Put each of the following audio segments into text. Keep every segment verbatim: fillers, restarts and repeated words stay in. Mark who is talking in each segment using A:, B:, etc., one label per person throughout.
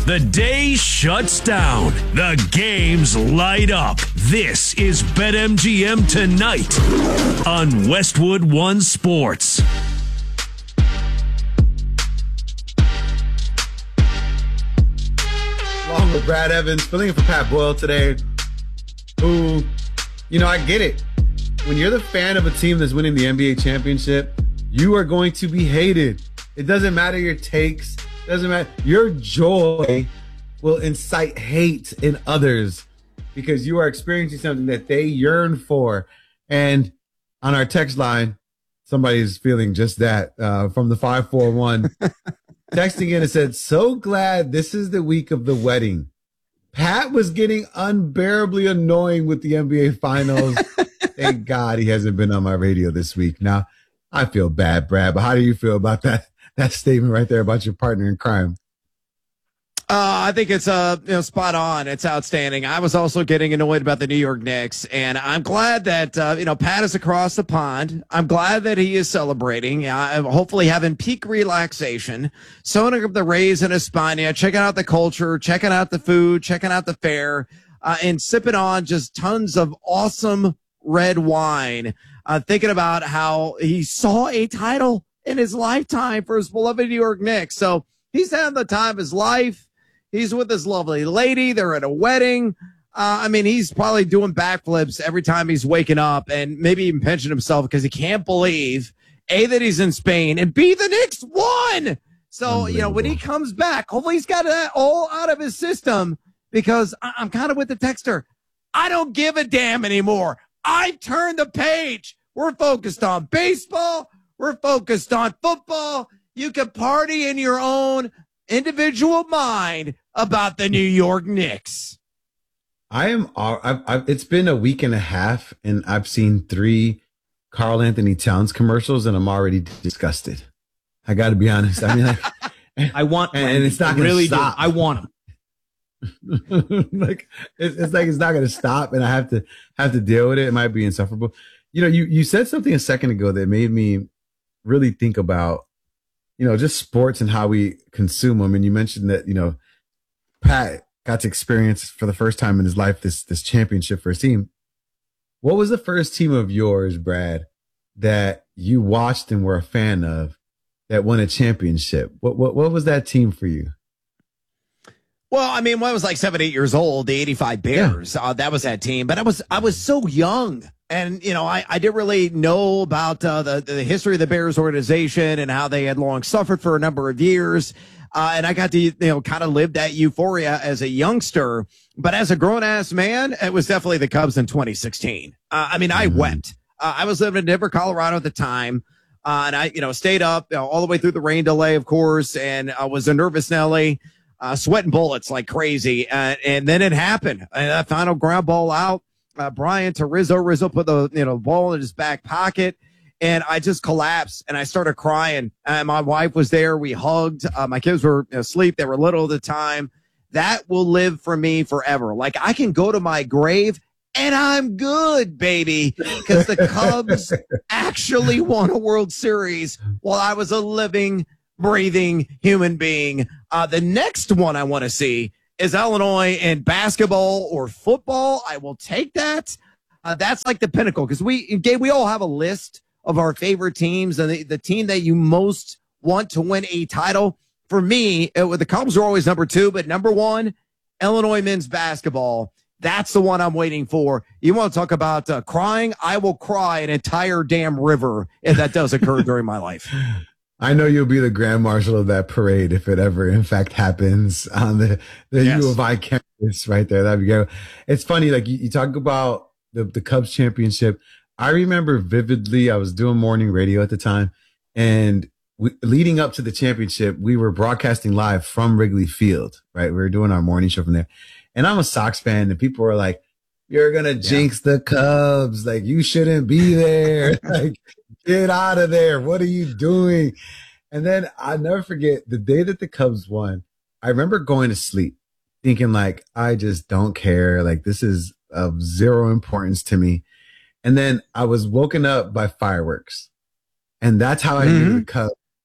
A: The day shuts down. The games light up. This is BetMGM Tonight on Westwood One Sports.
B: Along with Brad Evans, filling in for Pat Boyle today, who, you know, I get it. When you're the fan of a team that's winning the N B A championship, you are going to be hated. It doesn't matter your takes. Doesn't matter. Your joy will incite hate in others because you are experiencing something that they yearn for. And on our text line, somebody's feeling just that uh, from the five four one. Texting in and said, so glad this is the week of the wedding. Pat was getting unbearably annoying with the N B A Finals. Thank God he hasn't been on my radio this week. Now, I feel bad, Brad, but how do you feel about that? That statement right there about your partner in crime.
C: Uh, I think it's uh, you know, spot on. It's outstanding. I was also getting annoyed about the New York Knicks, and I'm glad that uh, you know Pat is across the pond. I'm glad that he is celebrating. Uh, hopefully, having peak relaxation, sewing up the Rays in España, checking out the culture, checking out the food, checking out the fair, uh, and sipping on just tons of awesome red wine. Uh, thinking about how he saw a title in his lifetime for his beloved New York Knicks. So he's having the time of his life. He's with his lovely lady. They're at a wedding. Uh, I mean, he's probably doing backflips every time he's waking up and maybe even pinching himself because he can't believe, A, that he's in Spain, and B, the Knicks won. So, you know, when he comes back, hopefully he's got that all out of his system because I- I'm kind of with the texter. I don't give a damn anymore. I turned the page. We're focused on baseball. We're focused on football. You can party in your own individual mind about the New York Knicks.
B: I am. I've, I've, it's been a week and a half, and I've seen three Karl Anthony Towns commercials, and I'm already disgusted. I got to be honest. I mean, like,
D: I want,
B: and, and it's not going to
D: really
B: stop.
D: Do. I want
B: them. like it's, it's like it's not going to stop, and I have to have to deal with it. It might be insufferable. You know, you you said something a second ago that made me really think about, you know, just sports and how we consume them. And you mentioned that, you know, Pat got to experience for the first time in his life this this championship for his team. What was the first team of yours, Brad, that you watched and were a fan of that won a championship? What what what was that team for you?
C: Well, I mean, when I was like seven, eight years old, the eighty-five Bears, yeah. uh, that was that team. But I was I was so young. And, you know, I, I didn't really know about uh, the, the history of the Bears organization and how they had long suffered for a number of years. Uh, and I got to, you know, kind of live that euphoria as a youngster. But as a grown-ass man, it was definitely the Cubs in twenty sixteen. Uh, I mean, I mm-hmm. wept. Uh, I was living in Denver, Colorado at the time. Uh, and I, you know, stayed up you know, all the way through the rain delay, of course, and I was a nervous Nelly, uh, sweating bullets like crazy. Uh, and then it happened. And that final ground ball out. Uh, Brian to Rizzo. Rizzo put the you know ball in his back pocket, and I just collapsed and I started crying. And my wife was there. We hugged. Uh, my kids were asleep. They were little at the time. That will live for me forever. Like I can go to my grave and I'm good, baby, because the Cubs actually won a World Series while I was a living, breathing human being. Uh, the next one I want to see is Illinois in basketball or football. I will take that. Uh, that's like the pinnacle because we, Gabe, we all have a list of our favorite teams and the, the team that you most want to win a title. For me, it, the Cubs are always number two, but number one, Illinois men's basketball. That's the one I'm waiting for. You want to talk about uh, crying? I will cry an entire damn river if that does occur during my life.
B: I know you'll be the grand marshal of that parade if it ever, in fact, happens on the, the yes. U of I campus right there. That'd be good. It's funny, like you, you talk about the, the Cubs championship. I remember vividly, I was doing morning radio at the time, and we, leading up to the championship, we were broadcasting live from Wrigley Field, right? We were doing our morning show from there. And I'm a Sox fan, and people were like, you're going to jinx yeah. the Cubs. Like, you shouldn't be there. Like, get out of there. What are you doing? And then I'll never forget the day that the Cubs won. I remember going to sleep thinking like, I just don't care. Like, this is of zero importance to me. And then I was woken up by fireworks. And that's how I mm-hmm. knew the Cubs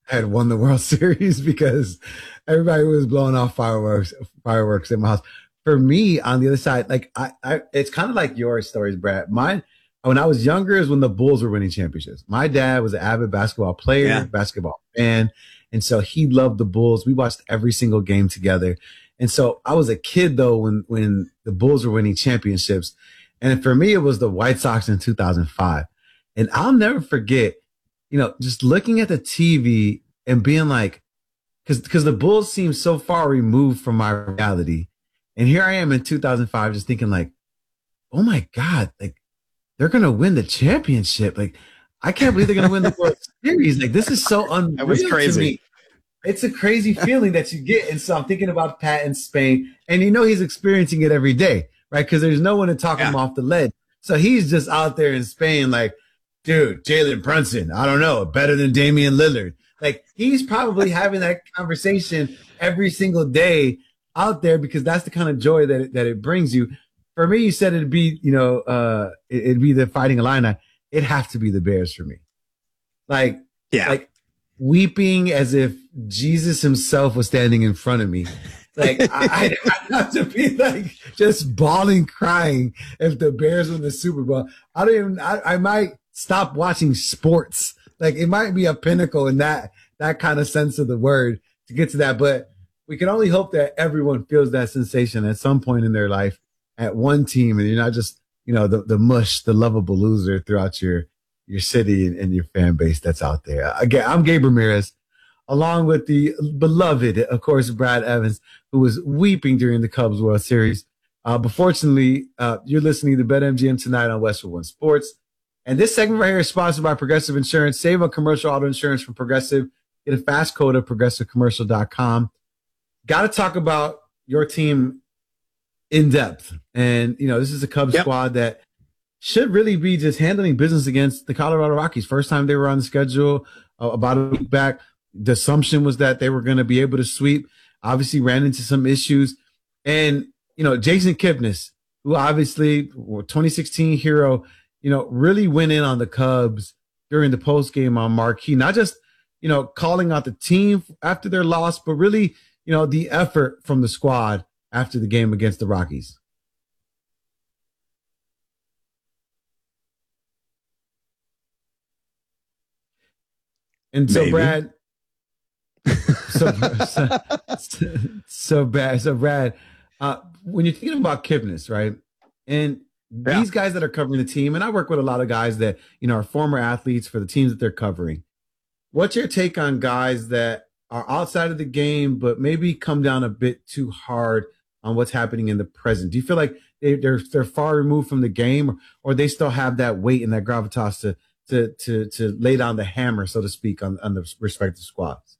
B: had won the World Series because everybody was blowing off fireworks, fireworks in my house. For me, on the other side, like I, I it's kind of like your stories, Brad. Mine, when I was younger, is when the Bulls were winning championships. My dad was an avid basketball player, yeah. basketball fan, and so he loved the Bulls. We watched every single game together. And so I was a kid though when when the Bulls were winning championships, and for me, it was the White Sox in two thousand five. And I'll never forget, you know, just looking at the T V and being like, because because the Bulls seem so far removed from my reality. And here I am in two thousand five just thinking like, oh my God, like they're going to win the championship. Like, I can't believe they're going to win the World Series. Like, this is so unreal
C: that was crazy.
B: To me. It's a crazy feeling that you get. And so I'm thinking about Pat in Spain. And you know he's experiencing it every day, right? Because there's no one to talk yeah. him off the ledge. So he's just out there in Spain like, dude, Jalen Brunson, I don't know, better than Damian Lillard. Like, he's probably having that conversation every single day out there because that's the kind of joy that it, that it brings you. For me, you said it'd be, you know, uh, it, it'd be the Fighting Illini. It'd have to be the Bears for me. Like,
C: yeah.
B: like weeping as if Jesus himself was standing in front of me. Like, I, I'd have to be like just bawling, crying if the Bears win the Super Bowl. I don't even, I, I might stop watching sports. Like, it might be a pinnacle in that, that kind of sense of the word to get to that. But we can only hope that everyone feels that sensation at some point in their life at one team. And you're not just, you know, the, the mush, the lovable loser throughout your, your city and, and your fan base that's out there. Again, I'm Gabe Ramirez, along with the beloved, of course, Brad Evans, who was weeping during the Cubs World Series. Uh, but fortunately, uh, you're listening to BetMGM tonight on Westwood One Sports. And this segment right here is sponsored by Progressive Insurance. Save on commercial auto insurance from Progressive. Get a fast code at progressive commercial dot com. Got to talk about your team in depth. And, you know, this is a Cubs yep. squad that should really be just handling business against the Colorado Rockies. First time they were on the schedule uh, about a week back. The assumption was that they were going to be able to sweep. Obviously ran into some issues. And, you know, Jason Kipnis, who obviously twenty sixteen hero, you know, really went in on the Cubs during the post game on Marquee, not just, you know, calling out the team after their loss, but really, you know, the effort from the squad after the game against the Rockies. And so, Maybe. Brad, so, so, so, so bad. So, Brad, uh, when you're thinking about Kipnis, right? And yeah. these guys that are covering the team, and I work with a lot of guys that, you know, are former athletes for the teams that they're covering. What's your take on guys that are outside of the game, but maybe come down a bit too hard on what's happening in the present? Do you feel like they, they're they're far removed from the game, or, or they still have that weight and that gravitas to to to to lay down the hammer, so to speak, on, on the respective squads?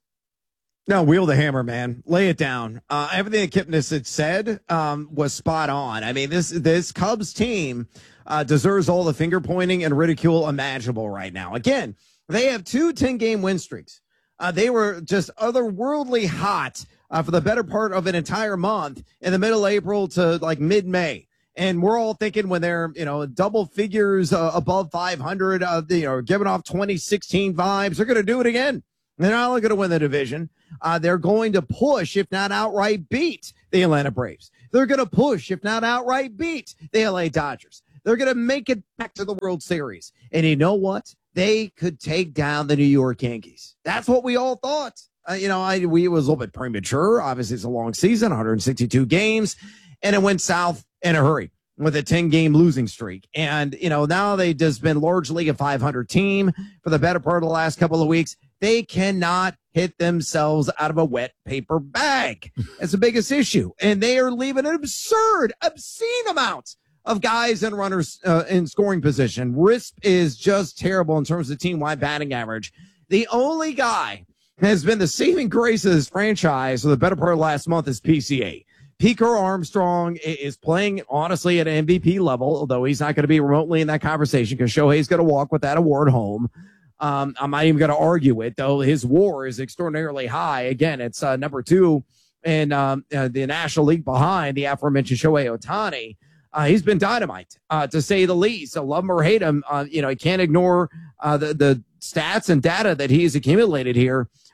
C: No, wield the hammer, man. Lay it down. Uh, everything that Kipnis had said um, was spot on. I mean, this this Cubs team uh, deserves all the finger pointing and ridicule imaginable right now. Again, they have two ten-game win streaks. Uh, they were just otherworldly hot uh, for the better part of an entire month in the middle of April to like mid-May. And we're all thinking when they're, you know, double figures uh, above five hundred, uh, you know, giving off twenty sixteen vibes, they're going to do it again. They're not only going to win the division. Uh, they're going to push, if not outright beat, the Atlanta Braves. They're going to push, if not outright beat, the L A Dodgers. They're going to make it back to the World Series. And you know what? They could take down the New York Yankees. That's what we all thought. Uh, you know, I, we it was a little bit premature. Obviously, it's a long season, one hundred sixty-two games, and it went south in a hurry with a ten-game losing streak. And, you know, now they've just been largely a five hundred team for the better part of the last couple of weeks. They cannot hit themselves out of a wet paper bag. That's the biggest issue. And they are leaving an absurd, obscene amount of guys and runners uh, in scoring position. R I S P is just terrible in terms of team-wide batting average. The only guy has been the saving grace of this franchise for the better part of last month is P C A. Pico Armstrong is playing, honestly, at an M V P level, although he's not going to be remotely in that conversation because Shohei's going to walk with that award home. Um, I'm not even going to argue it, though. His WAR is extraordinarily high. Again, it's uh, number two in um, uh, the National League behind the aforementioned Shohei Ohtani. Uh, he's been dynamite, uh, to say the least. So love him or hate him, uh, you know, you can't ignore uh, the, the stats and data that he's accumulated here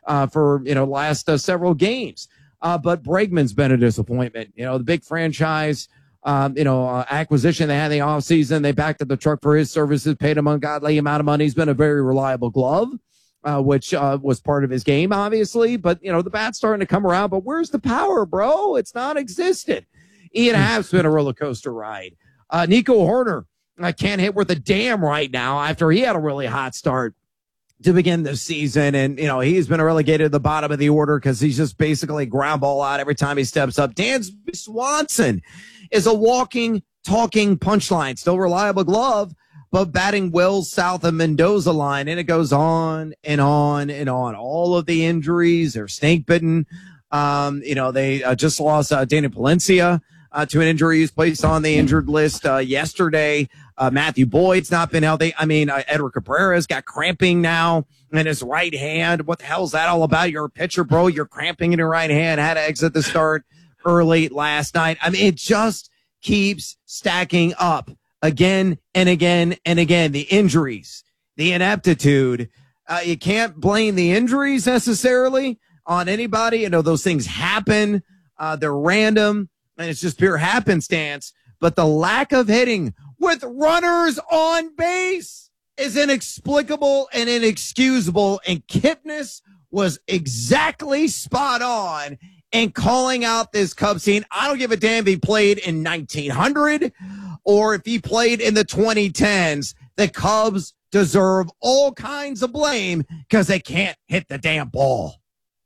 C: uh, for, you know, last uh, several games. Uh, but Bregman's been a disappointment. You know, the big franchise, um, you know, uh, acquisition they had in the offseason. They backed up the truck for his services, paid him an ungodly amount of money. He's been a very reliable glove, uh, which uh, was part of his game, obviously. But, you know, the bat's starting to come around. But where's the power, bro? It's non-existent. Ian Happ's been a roller coaster ride. Uh, Nico Horner, I can't hit worth a damn right now after he had a really hot start to begin this season. And, you know, he's been relegated to the bottom of the order because he's just basically ground ball out every time he steps up. Dansby Swanson is a walking, talking punchline. Still reliable glove, but batting well south of Mendoza line. And it goes on and on and on. All of the injuries, they're snake bitten. Um, you know, they uh, just lost uh, Daniel Palencia uh, to an injury. He's placed on the injured list uh, yesterday. Uh, Matthew Boyd's not been healthy. I mean, uh, Edward Cabrera's got cramping now in his right hand. What the hell's that all about? You're a pitcher, bro. You're cramping in your right hand. Had to exit the start early last night. I mean, it just keeps stacking up again and again and again. The injuries, the ineptitude. Uh, you can't blame the injuries necessarily on anybody. You know, those things happen. Uh, they're random, and it's just pure happenstance. But the lack of hitting with runners on base is inexplicable and inexcusable. And Kipnis was exactly spot on in calling out this Cubs team. I don't give a damn if he played in nineteen hundred or if he played in the twenty tens. The Cubs deserve all kinds of blame because they can't hit the damn ball.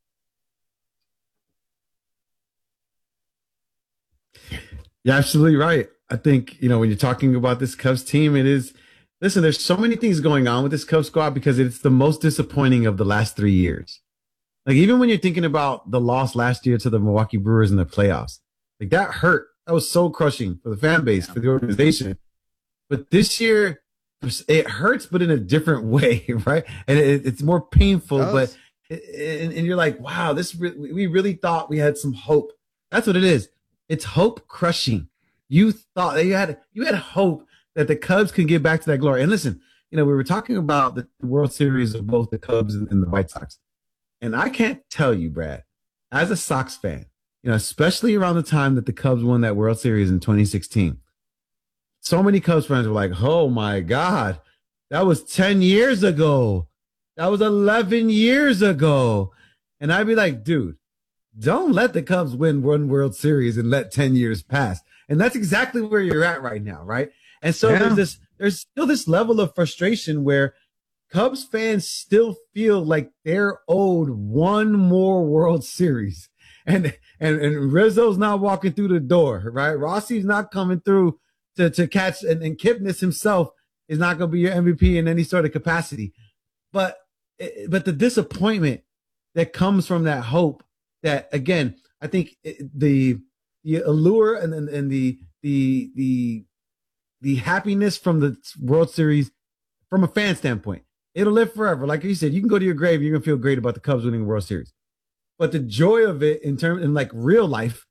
B: You're absolutely right. I think, you know, when you're talking about this Cubs team, it is, listen, there's so many things going on with this Cubs squad because it's the most disappointing of the last three years. Like, even when you're thinking about the loss last year to the Milwaukee Brewers in the playoffs, like that hurt. That was so crushing for the fan base, for the organization. But this year, it hurts, but in a different way, right? And it, it's more painful, but, and, and you're like, wow, this, re- we really thought we had some hope. That's what it is. It's hope crushing. You thought that you had you had hope that the Cubs could get back to that glory. And listen, you know, we were talking about the World Series of both the Cubs and, and the White Sox. And I can't tell you, Brad, as a Sox fan, you know, especially around the time that the Cubs won that World Series in twenty sixteen, so many Cubs fans were like, oh my God, that was ten years ago. That was eleven years ago. And I'd be like, dude, don't let the Cubs win one World Series and let ten years pass. And that's exactly where you're at right now, right? And so yeah. there's this, there's still this level of frustration where Cubs fans still feel like they're owed one more World Series. And and, and Rizzo's not walking through the door, right? Rossi's not coming through to, to catch, and, and Kipnis himself is not going to be your M V P in any sort of capacity. But but the disappointment that comes from that hope, that again, I think the the allure and, and and the the the the happiness from the World Series, from a fan standpoint, it'll live forever. Like you said, you can go to your grave, you're gonna feel great about the Cubs winning the World Series. But the joy of it in terms in like real life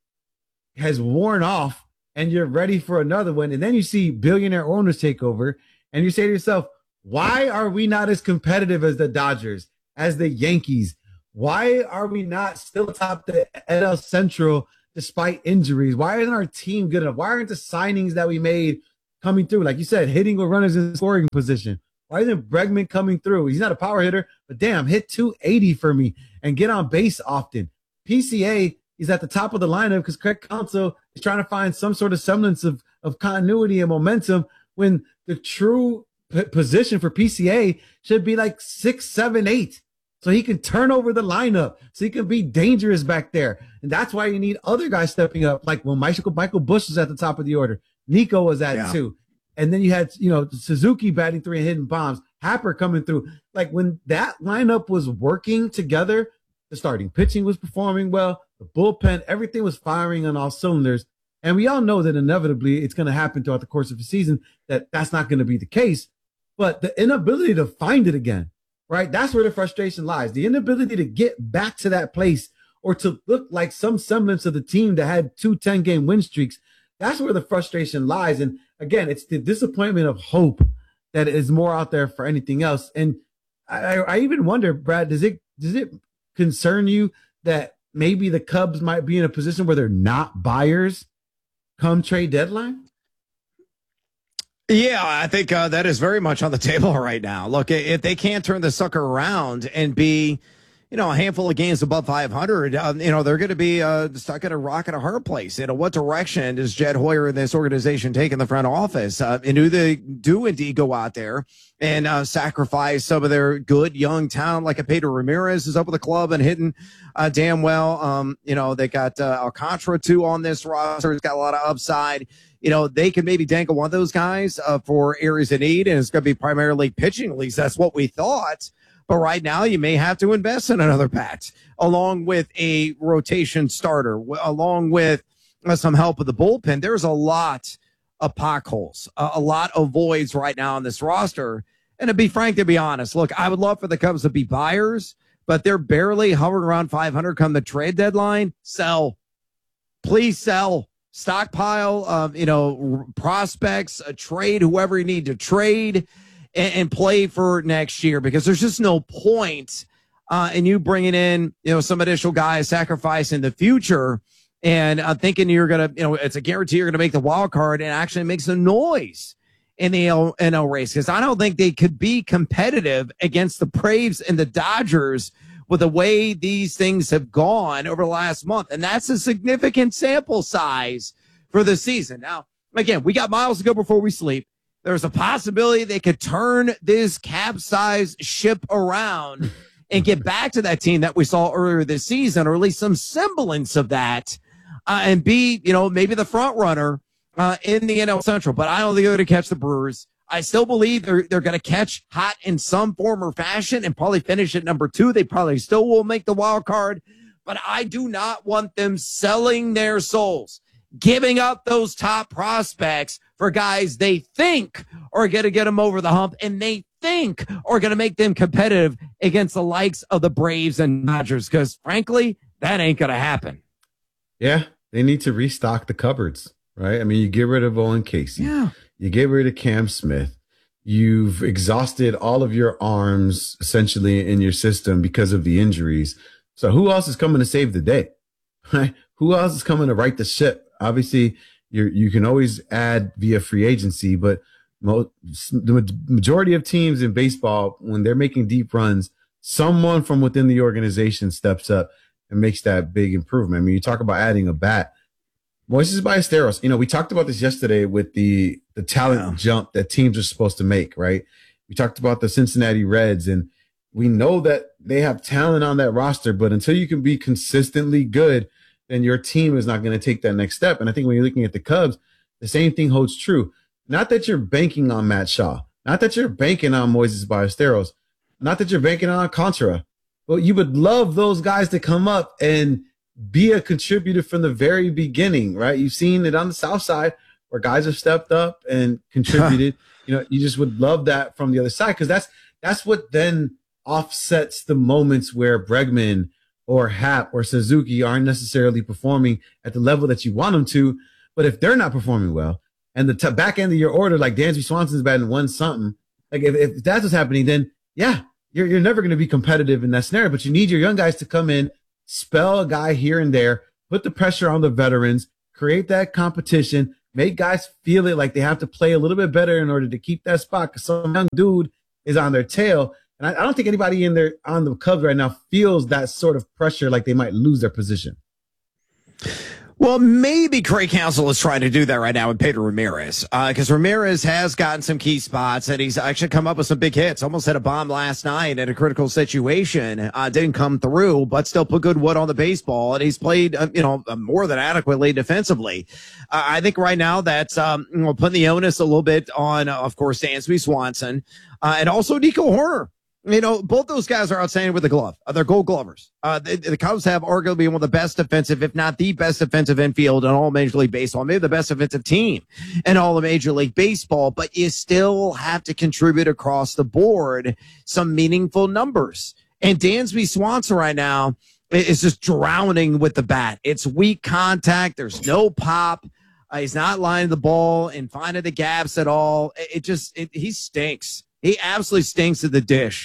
B: has worn off, and you're ready for another one. And then you see billionaire owners take over, and you say to yourself, why are we not as competitive as the Dodgers, as the Yankees? Why are we not still atop the N L Central despite injuries? Why isn't our team good enough? Why aren't the signings that we made coming through? Like you said, hitting with runners in scoring position. Why isn't Bregman coming through? He's not a power hitter, but damn, hit two eighty for me and get on base often. P C A is at the top of the lineup because Craig Counsell is trying to find some sort of semblance of, of continuity and momentum when the true p- position for P C A should be like six, seven, eight. So he can turn over the lineup, so he can be dangerous back there. And that's why you need other guys stepping up. Like when Michael, Michael Busch was at the top of the order, Nico was at yeah. two. And then you had, you know, Suzuki batting three and hitting bombs, Happer coming through. Like when that lineup was working together, the starting pitching was performing well, the bullpen, everything was firing on all cylinders. And we all know that inevitably it's going to happen throughout the course of the season, that that's not going to be the case. But the inability to find it again, right? That's where the frustration lies. The inability to get back to that place or to look like some semblance of the team that had two ten-game win streaks. That's where the frustration lies. And again, it's the disappointment of hope that is more out there for anything else. And I, I even wonder, Brad, does it does it concern you that maybe the Cubs might be in a position where they're not buyers come trade deadline?
C: Yeah, I think uh, that is very much on the table right now. Look, if they can't turn the sucker around and be, you know, a handful of games above five hundred, uh, you know, they're going to be uh, stuck at a rock and a hard place. You know, what direction does Jed Hoyer and this organization take in the front office? Uh, and do they do indeed go out there and uh, sacrifice some of their good young talent, like a Pedro Ramirez is up with the club and hitting uh, damn well. Um, you know, they got uh, Alcantara too on this roster. It's got a lot of upside. You know, they can maybe dangle one of those guys uh, for areas of need, and it's going to be primarily pitching. At least that's what we thought. But right now, you may have to invest in another bat, along with a rotation starter, w- along with uh, some help with the bullpen. There's a lot of potholes, uh, a lot of voids right now on this roster. And to be frank, to be honest, look, I would love for the Cubs to be buyers, but they're barely hovering around five hundred come the trade deadline. Sell. Please sell. Stockpile, um, you know, prospects, a trade, whoever you need to trade. And play for next year, because there's just no point uh, in you bringing in, you know, some additional guys, sacrifice in the future, and uh, thinking you're going to, you know, it's a guarantee you're going to make the wild card and actually make some noise in the N L race. Because I don't think they could be competitive against the Braves and the Dodgers with the way these things have gone over the last month. And that's a significant sample size for the season. Now, again, we got miles to go before we sleep. There's a possibility they could turn this capsized ship around and get back to that team that we saw earlier this season, or at least some semblance of that, uh, and be, you know, maybe the front runner uh, in the N L Central. But I don't think they're going to catch the Brewers. I still believe they're they're going to catch hot in some form or fashion and probably finish at number two. They probably still will make the wild card, but I do not want them selling their souls, giving up those top prospects for guys they think are going to get them over the hump and they think are going to make them competitive against the likes of the Braves and Dodgers, because frankly, that ain't going to happen.
B: Yeah, they need to restock the cupboards, right? I mean, you get rid of Owen Casey.
C: Yeah.
B: You get rid of Cam Smith. You've exhausted all of your arms essentially in your system because of the injuries. So who else is coming to save the day? Right? Who else is coming to right the ship? Obviously, you you can always add via free agency, but mo- the majority of teams in baseball, when they're making deep runs, someone from within the organization steps up and makes that big improvement. I mean, you talk about adding a bat. Moises Ballesteros, you know, we talked about this yesterday with the the talent yeah. jump that teams are supposed to make, right? We talked about the Cincinnati Reds, and we know that they have talent on that roster, but until you can be consistently good, then your team is not going to take that next step. And I think when you're looking at the Cubs, the same thing holds true. Not that you're banking on Matt Shaw, not that you're banking on Moises Ballesteros, not that you're banking on Alcantara, but you would love those guys to come up and be a contributor from the very beginning, right? You've seen it on the South Side where guys have stepped up and contributed. You know, you just would love that from the other side, because that's that's what then offsets the moments where Bregman or Happ or Suzuki aren't necessarily performing at the level that you want them to. But if they're not performing well, and the t- back end of your order, like Dansby Swanson's batting one something, like if, if that's what's happening, then yeah, you're you're never going to be competitive in that scenario. But you need your young guys to come in, spell a guy here and there, put the pressure on the veterans, create that competition, make guys feel it like they have to play a little bit better in order to keep that spot, because some young dude is on their tail. And I, I don't think anybody in there on the Cubs right now feels that sort of pressure, like they might lose their position.
C: Well, maybe Craig Counsell is trying to do that right now with Pedro Ramirez, because uh, Ramirez has gotten some key spots, and he's actually come up with some big hits. Almost had a bomb last night in a critical situation. Uh, didn't come through, but still put good wood on the baseball, and he's played, uh, you know, more than adequately defensively. Uh, I think right now that's um, you know, putting the onus a little bit on, uh, of course, Dansby Swanson, uh, and also Nico Horner. You know, both those guys are outstanding with the glove. Uh, they're gold glovers. Uh, the, the Cubs have arguably one of the best defensive, if not the best defensive infield in all Major League Baseball, maybe the best defensive team in all of Major League Baseball, but you still have to contribute across the board some meaningful numbers. And Dansby Swanson right now is just drowning with the bat. It's weak contact. There's no pop. Uh, he's not lining the ball and finding the gaps at all. It, it just, it, he stinks. He absolutely stinks at the dish.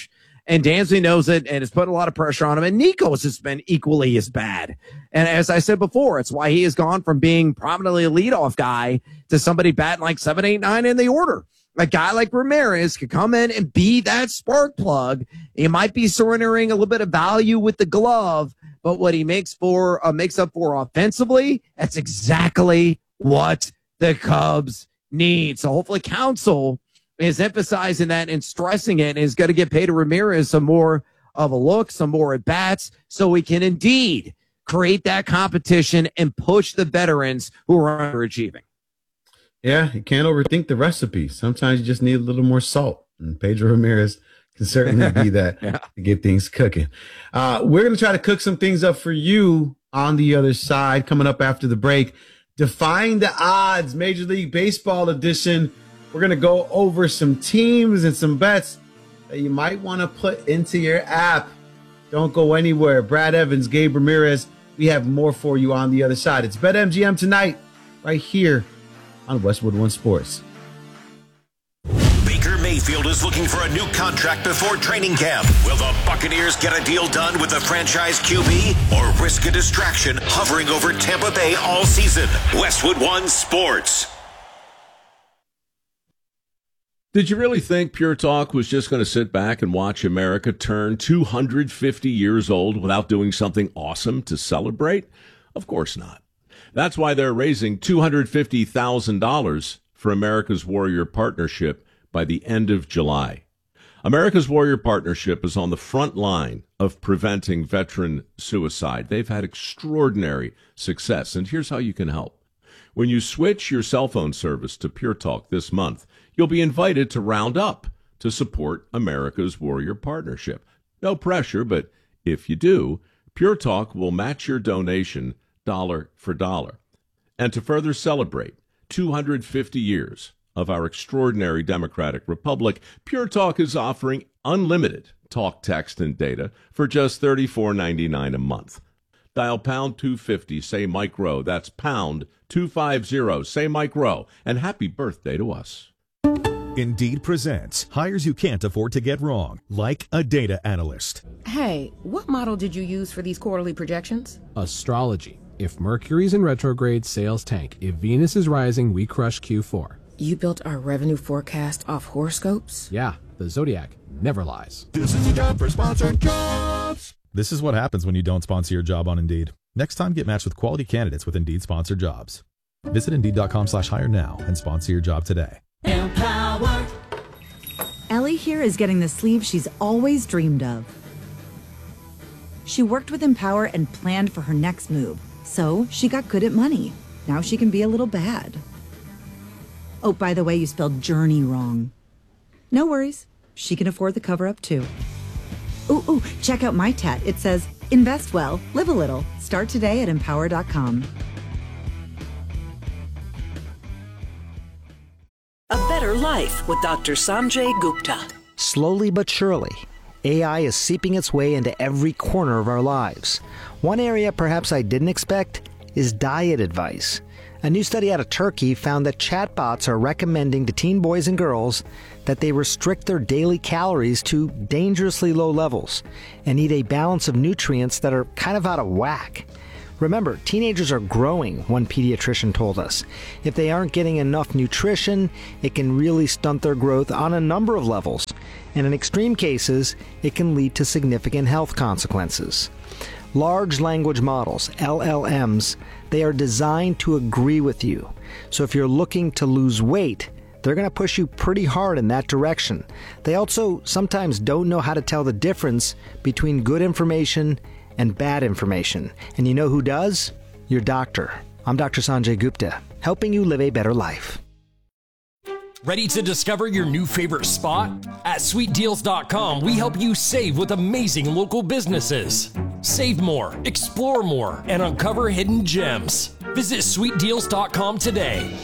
C: And Dansby knows it and has put a lot of pressure on him. And Nico's has been equally as bad. And as I said before, it's why he has gone from being prominently a leadoff guy to somebody batting like seven, eight, nine in the order. A guy like Ramirez could come in and be that spark plug. He might be surrendering a little bit of value with the glove, but what he makes for uh, makes up for offensively, that's exactly what the Cubs need. So hopefully Counsell is emphasizing that and stressing it and is going to get Pedro Ramirez some more of a look, some more at bats, so we can indeed create that competition and push the veterans who are underachieving.
B: Yeah, you can't overthink the recipe. Sometimes you just need a little more salt, and Pedro Ramirez can certainly be that yeah. to get things cooking. Uh, we're going to try to cook some things up for you on the other side coming up after the break. Defying the Odds, Major League Baseball edition. We're going to go over some teams and some bets that you might want to put into your app. Don't go anywhere. Brad Evans, Gabe Ramirez. We have more for you on the other side. It's BetMGM tonight, right here on Westwood One Sports.
D: Baker Mayfield is looking for a new contract before training camp. Will the Buccaneers get a deal done with the franchise Q B or risk a distraction hovering over Tampa Bay all season? Westwood One Sports.
E: Did you really think Pure Talk was just going to sit back and watch America turn two hundred fifty years old without doing something awesome to celebrate? Of course not. That's why they're raising two hundred fifty thousand dollars for America's Warrior Partnership by the end of July. America's Warrior Partnership is on the front line of preventing veteran suicide. They've had extraordinary success, and here's how you can help. When you switch your cell phone service to Pure Talk this month, you'll be invited to round up to support America's Warrior Partnership. No pressure, but if you do, Pure Talk will match your donation dollar for dollar. And to further celebrate two hundred fifty years of our extraordinary democratic republic, Pure Talk is offering unlimited talk, text, and data for just thirty-four ninety-nine a month. Dial pound two fifty, say Mike Rowe. That's pound two fifty, say Mike Rowe. And happy birthday to us.
F: Indeed presents hires you can't afford to get wrong, like a data analyst.
G: Hey, what model did you use for these quarterly projections?
H: Astrology. If Mercury's in retrograde, sales tank. If Venus is rising, we crush Q four.
G: You built our revenue forecast off horoscopes?
H: Yeah, the Zodiac never lies.
F: This is a job for sponsored jobs. This is what happens when you don't sponsor your job on Indeed. Next time, get matched with quality candidates with Indeed sponsored jobs. Visit Indeed.com slash hire now and sponsor your job today.
I: Empower. Ellie here is getting the sleeve she's always dreamed of. She worked with Empower and planned for her next move, so she got good at money. Now she can be a little bad. Oh, by the way, you spelled journey wrong. No worries. She can afford the cover-up, too. Ooh, ooh, check out my tat. It says, invest well, live a little. Start today at empower dot com.
J: A better life with Doctor Sanjay Gupta.
K: Slowly but surely, A I is seeping its way into every corner of our lives. One area perhaps I didn't expect is diet advice. A new study out of Turkey found that chatbots are recommending to teen boys and girls that they restrict their daily calories to dangerously low levels and eat a balance of nutrients that are kind of out of whack. Remember, teenagers are growing, one pediatrician told us. If they aren't getting enough nutrition, it can really stunt their growth on a number of levels. And in extreme cases, it can lead to significant health consequences. Large language models, L L Ms, they are designed to agree with you. So if you're looking to lose weight, they're going to push you pretty hard in that direction. They also sometimes don't know how to tell the difference between good information and bad information. And you know who does? Your doctor. I'm Doctor Sanjay Gupta, helping you live a better life.
L: Ready to discover your new favorite spot? At sweet deals dot com, we help you save with amazing local businesses. Save more, explore more, and uncover hidden gems. Visit sweet deals dot com today.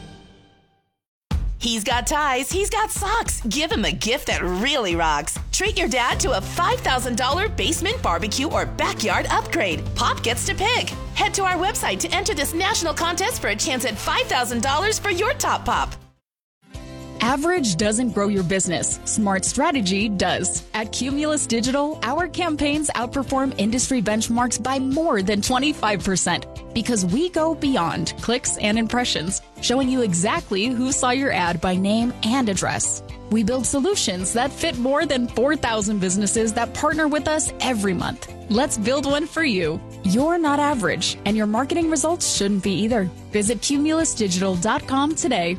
M: He's got ties, he's got socks. Give him a gift that really rocks. Treat your dad to a five thousand dollars basement barbecue or backyard upgrade. Pop gets to pick. Head to our website to enter this national contest for a chance at five thousand dollars for your top pop.
N: Average doesn't grow your business. Smart strategy does. At Cumulus Digital, our campaigns outperform industry benchmarks by more than twenty-five percent because we go beyond clicks and impressions, showing you exactly who saw your ad by name and address. We build solutions that fit more than four thousand businesses that partner with us every month. Let's build one for you. You're not average, and your marketing results shouldn't be either. Visit cumulus digital dot com today.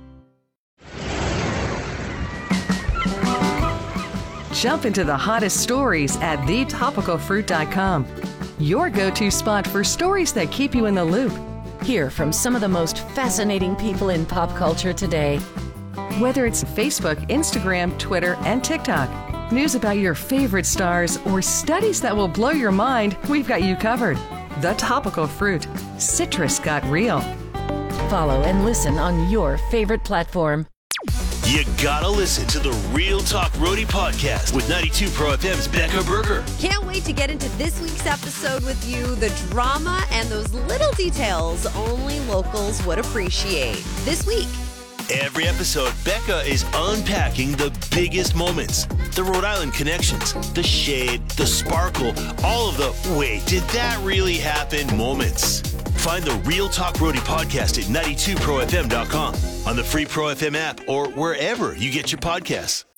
O: Jump into the hottest stories at the topical fruit dot com. Your go-to spot for stories that keep you in the loop.
P: Hear from some of the most fascinating people in pop culture today.
O: Whether it's Facebook, Instagram, Twitter, and TikTok, news about your favorite stars, or studies that will blow your mind, we've got you covered. The Topical Fruit. Citrus got real.
P: Follow and listen on your favorite platform.
Q: You gotta listen to the Real Talk Roadie podcast with ninety-two Pro F M's Becca Berger.
R: Can't wait to get into this week's episode with you. The drama and those little details only locals would appreciate. This week.
Q: Every episode, Becca is unpacking the biggest moments. The Rhode Island connections, the shade, the sparkle, all of the wait, did that really happen moments. Find the Real Talk Roadie podcast at ninety-two pro f m dot com, on the free Pro F M app, or wherever you get your podcasts.